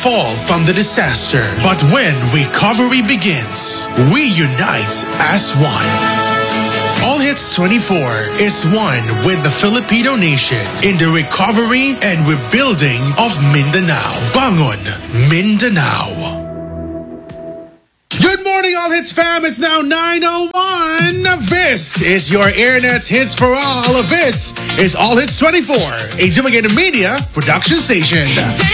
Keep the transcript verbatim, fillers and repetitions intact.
fall from the disaster. But when recovery begins, we unite as one. All Hits twenty-four is one with the Filipino nation in the recovery and rebuilding of Mindanao. Bangon, Mindanao. Good morning, All Hits fam. It's now nine oh one. This is your Internet's Hits for All. This is All Hits twenty-four, a Dumaguete Media production station.